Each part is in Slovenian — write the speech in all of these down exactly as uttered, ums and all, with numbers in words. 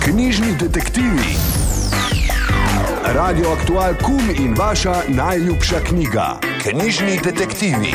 Knjižni detektivi. Radio Aktual Kum in vaša najljubša knjiga. Knjižni detektivi.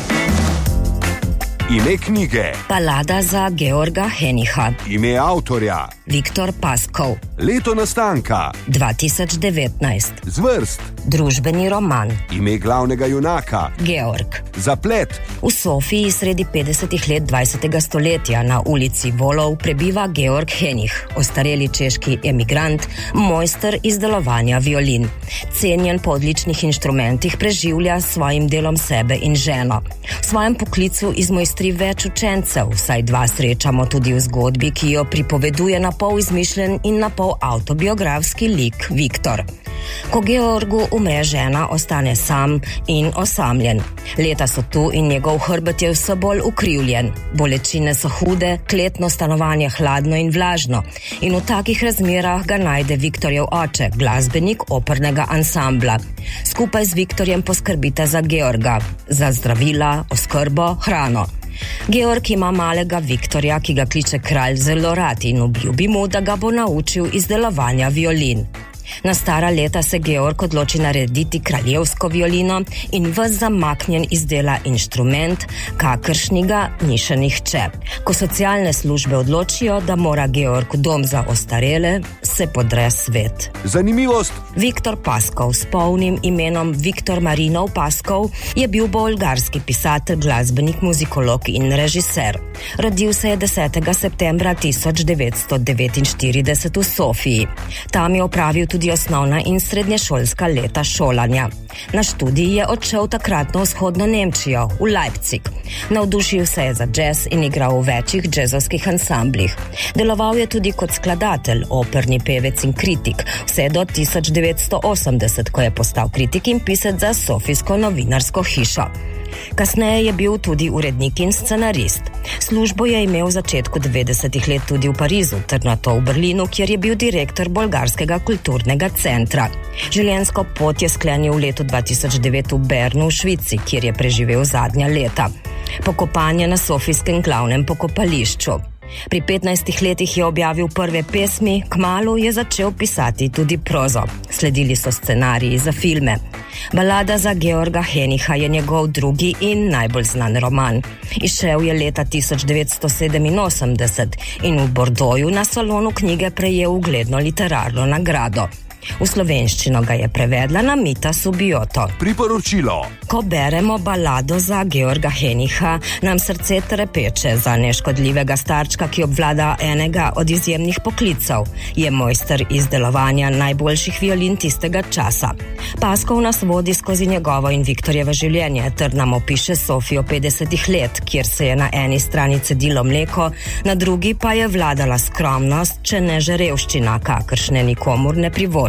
Ime knjige. Balada za Georga Henicha. Ime avtorja. Viktor Paskov. Leto nastanka. dva tisoč devetnajst. Zvrst. Družbeni roman. Ime glavnega junaka. Georg. Zaplet. V Sofiji sredi petdesetih let dvajsetega stoletja na ulici Volov prebiva Georg Henich, ostareli češki emigrant, mojster izdelovanja violin. Cenjen po odličnih inštrumentih preživlja s svojim delom sebe in ženo. V svojem poklicu izmojstri več učencev, saj dva srečamo tudi v zgodbi, ki jo pripoveduje na pol izmišljen in na pol avtobiografski lik Viktor. Ko Georgu umre žena, ostane sam in osamljen. Leta so tu in njegov hrbet je vse bolj ukrivljen. Bolečine so hude, kletno stanovanje hladno in vlažno. In v takih razmerah ga najde Viktorjev oče, glasbenik opernega ansambla. Skupaj z Viktorjem poskrbite za Georga, za zdravila, oskrbo, hrano. Georg ima malega Viktorja, ki ga kliče kralj, zelo rad in obljubi mu, da ga bo naučil izdelovanja violin. Na stara leta se Georg odloči narediti kraljevsko violino in ves zamaknjen izdela inštrument, kakršni ga ni še nihče. Ko socialne službe odločijo, da mora Georg v dom za ostarele, se podre svet. Zanimivost. Viktor Paskov s polnim imenom Viktor Marinov Paskov je bil bolgarski pisatelj, glasbenik, muzikolog in režiser. Rodil se je desetega septembra tisoč devetsto devetinštirideset v Sofiji. Tam je opravil tudi osnovna in srednješolska leta šolanja. Na študij je odšel takratno vzhodno Nemčijo, v Leipzig. Navdušil se je za džez in igral v večjih džezovskih ansamblih. Deloval je tudi kot skladatelj, operni pevec in kritik, vse do tisoč devetsto osemdeset, ko je postal kritik in pisec za sofijsko novinarsko hišo. Kasneje je bil tudi urednik in scenarist. Službo je imel v začetku devetdesetih let tudi v Parizu, ter nato v Berlinu, kjer je bil direktor bolgarskega kulturnega centra. Življenjsko pot je sklenil v letu dva tisoč devet v Bernu v Švici, kjer je preživel zadnja leta. Pokopan je na sofijskem glavnem pokopališču. Pri petnajstih letih je objavil prve pesmi, kmalu je začel pisati tudi prozo. Sledili so scenariji za filme. Balada za Georga Henicha je njegov drugi in najbolj znan roman. Izšel je leta tisoč devetsto sedeminosemdeset in v Bordeauxu na salonu knjige prejel ugledno literarno nagrado. V slovenščino ga je prevedla Namita Subioto. Priporočilo. Ko beremo balado za Georga Henicha, nam srce trepeče za neškodljivega starčka, ki obvlada enega od izjemnih poklicev. Je mojster izdelovanja najboljših violin tistega časa. Paskov nas vodi skozi njegovo in Viktorjevo življenje, ter nam opiše Sofijo petdesetih let, kjer se je na eni strani cedilo mleko, na drugi pa je vladala skromnost, če ne že revščina, kakršne nikomur ne privoščimo.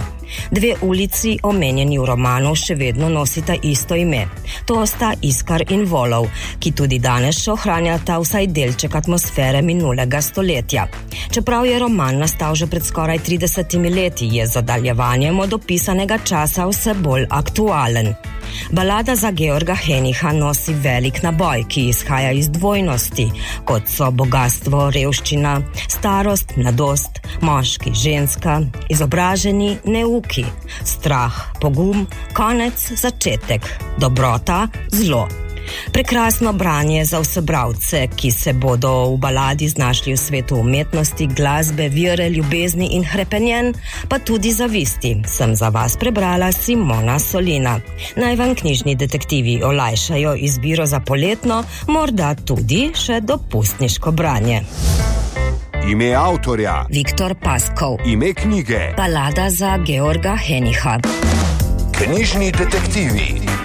Dve ulici, omenjeni v romanu, še vedno nosita isto ime. To sta Iskar in Volov, ki tudi danes še ohranjata vsaj delček atmosfere minulega stoletja. Čeprav je roman nastal že pred skoraj tridesetimi leti, je z oddaljevanjem od opisanega časa vse bolj aktualen. Balada za Georga Henicha nosi velik naboj, ki izhaja iz dvojnosti, kot so bogastvo, revščina, starost, mladost, moški, ženska, izobraženi, neuki, strah, pogum, konec, začetek, dobrota, zlo. Prekrasno branje za vse bralce, ki se bodo v baladi znašli v svetu umetnosti, glasbe, vere, ljubezni in hrepenjen, pa tudi zavisti. Sem za vas prebrala Simona Solina. Naj vam knjižni detektivi olajšajo izbiro za poletno, morda tudi še dopustniško branje. Ime avtorja. Viktor Paskov. Ime knjige. Balada za Georga Henicha. Knjižni detektivi.